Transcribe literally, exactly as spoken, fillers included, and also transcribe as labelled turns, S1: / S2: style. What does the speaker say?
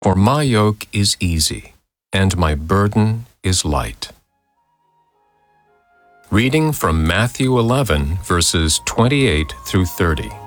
S1: For my yoke is easy, and my burden is light. Reading from Matthew eleven, verses twenty-eight through thirty.